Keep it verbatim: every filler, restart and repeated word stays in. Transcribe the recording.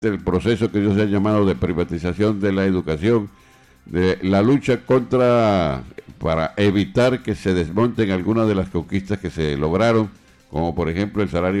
el proceso que ellos han llamado de privatización de la educación, de la lucha contra, para evitar que se desmonten algunas de las conquistas que se lograron, como por ejemplo el salario